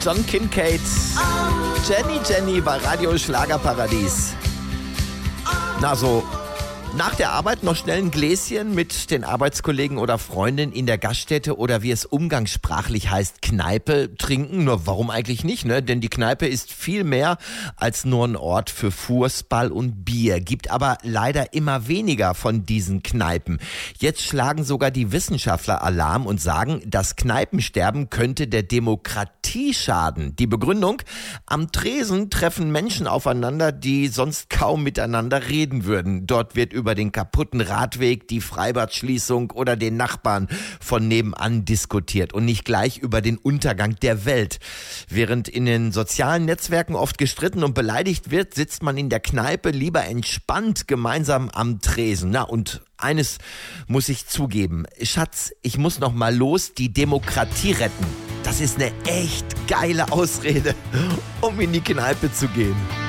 John Kincade. Jenny Jenny bei Radio Schlagerparadies. Na so, nach der Arbeit noch schnell ein Gläschen mit den Arbeitskollegen oder Freundinnen in der Gaststätte oder wie es umgangssprachlich heißt, Kneipe trinken. Nur warum eigentlich nicht, ne? Denn die Kneipe ist viel mehr als nur ein Ort für Fußball und Bier. Gibt aber leider immer weniger von diesen Kneipen. Jetzt schlagen sogar die Wissenschaftler Alarm und sagen, das Kneipensterben könnte der Demokratie schaden. Die Begründung: Am Tresen treffen Menschen aufeinander, die sonst kaum miteinander reden würden. Dort wird über den kaputten Radweg, die Freibadschließung oder den Nachbarn von nebenan diskutiert und nicht gleich über den Untergang der Welt. Während in den sozialen Netzwerken oft gestritten und beleidigt wird, sitzt man in der Kneipe lieber entspannt gemeinsam am Tresen. Na, und eines muss ich zugeben. Schatz, ich muss noch mal los, die Demokratie retten. Das ist eine echt geile Ausrede, um in die Kneipe zu gehen.